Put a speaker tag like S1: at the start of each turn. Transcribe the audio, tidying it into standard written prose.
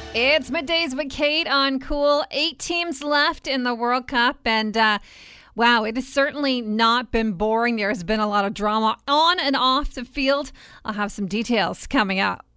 S1: It's Middays with Kate on Cool. 8 teams left in the World Cup, and wow, it has certainly not been boring. There has been a lot of drama on and off the field. I'll have some details coming up.